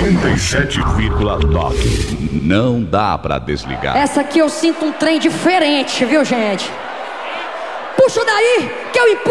97,9. Não dá pra desligar. Essa aqui eu sinto um trem diferente, viu, gente? Puxa daí, que eu empurro.